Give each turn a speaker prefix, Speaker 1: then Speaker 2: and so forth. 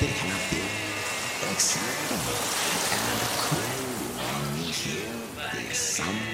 Speaker 1: happy, excitable, and cool when we hear the sound